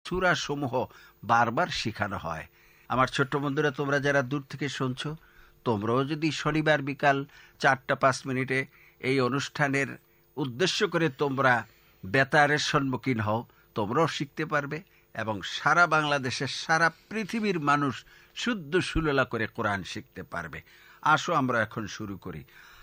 সূরা সমূহ বারবার শেখানো হয়। আমার ছোট্ট বন্ধুরা, তোমরা যারা দূর থেকে শুনছ, তোমরাও যদি শনিবার বিকাল 4:05 এই অনুষ্ঠানের উদ্দেশ্য করে তোমরা বেতারের সম্মুখীন হও, তোমরাও শিখতে পারবে এবং সারা বাংলাদেশের, সারা পৃথিবীর মানুষ শুদ্ধ সুললা করে কোরআন শিখতে পারবে। আসো আমরা এখন শুরু করি।